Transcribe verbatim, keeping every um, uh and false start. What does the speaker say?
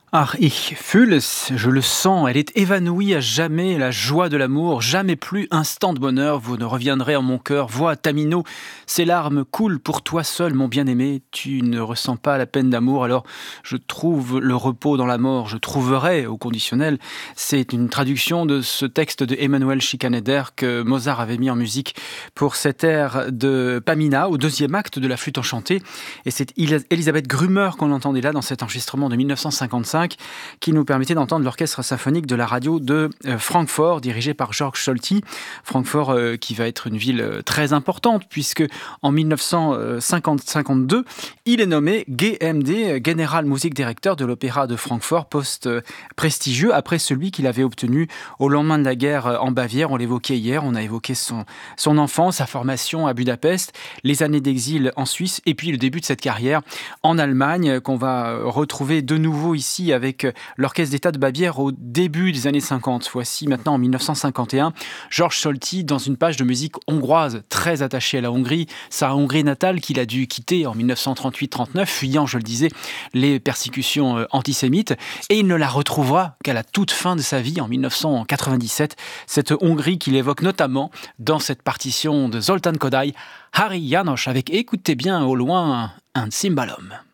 Ach, ich fühle es, je le sens, elle est évanouie à jamais, la joie de l'amour, jamais plus instant de bonheur, vous ne reviendrez en mon cœur, vois Tamino, ces larmes coulent pour toi seul, mon bien-aimé, tu ne ressens pas la peine d'amour, alors je trouve le repos dans la mort, je trouverai au conditionnel, c'est une traduction de ce texte de Emmanuel Schikaneder que Mozart avait mis en musique pour cet air de Pamina, au deuxième acte de la flûte enchantée, et c'est Elisabeth Grümer qu'on entendait là dans cet enregistrement de mille neuf cent cinquante-cinq, qui nous permettait d'entendre l'orchestre symphonique de la radio de euh, Francfort, dirigé par Georg Solti. Francfort euh, qui va être une ville euh, très importante, puisque en mille neuf cent cinquante-deux, il est nommé G M D, General Music Director de l'Opéra de Francfort, poste euh, prestigieux après celui qu'il avait obtenu au lendemain de la guerre euh, en Bavière. On l'évoquait hier, on a évoqué son, son enfance, sa formation à Budapest, les années d'exil en Suisse, et puis le début de cette carrière en Allemagne, qu'on va retrouver de nouveau ici avec l'Orchestre d'État de Bavière au début des années cinquante. Voici maintenant en mille neuf cent cinquante et un, Georg Solti dans une page de musique hongroise très attachée à la Hongrie, sa Hongrie natale qu'il a dû quitter en mille neuf cent trente-huit trente-neuf, fuyant, je le disais, les persécutions antisémites, et il ne la retrouvera qu'à la toute fin de sa vie en mille neuf cent quatre-vingt-dix-sept, cette Hongrie qu'il évoque notamment dans cette partition de Zoltán Kodály, Harry János, avec, écoutez bien au loin, un cymbalum.